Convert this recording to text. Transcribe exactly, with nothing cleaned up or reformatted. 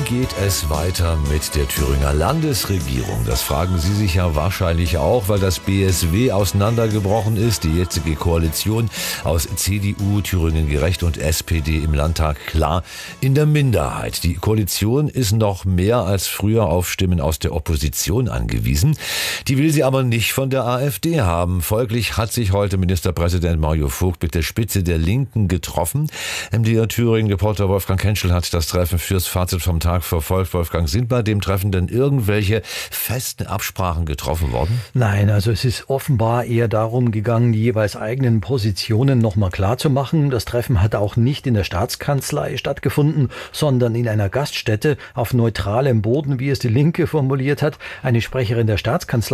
geht es weiter mit der Thüringer Landesregierung? Das fragen Sie sich ja wahrscheinlich auch, weil das B S W auseinandergebrochen ist. Die jetzige Koalition aus C D U, Thüringen Gerecht und S P D im Landtag klar in der Minderheit. Die Koalition ist noch mehr als früher auf Stimmen aus der Opposition angewiesen. Die will sie aber nicht von der AfD haben. Folglich hat sich heute Ministerpräsident Mario Vogt mit der Spitze der Linken getroffen. M D R Thüringen-Reporter Wolfgang Henschel hat das Treffen fürs Fazit vom Tag verfolgt. Wolfgang, sind bei dem Treffen denn irgendwelche festen Absprachen getroffen worden? Nein, also es ist offenbar eher darum gegangen, die jeweils eigenen Positionen nochmal klar zu machen. Das Treffen hat auch nicht in der Staatskanzlei stattgefunden, sondern in einer Gaststätte auf neutralem Boden, wie es die Linke formuliert hat. Eine Sprecherin der Staatskanzlei